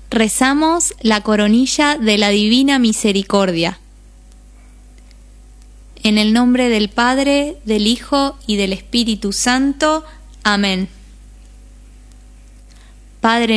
Rezamos la coronilla de la Divina Misericordia. En el nombre del Padre, del Hijo y del Espíritu Santo. Amén. Padre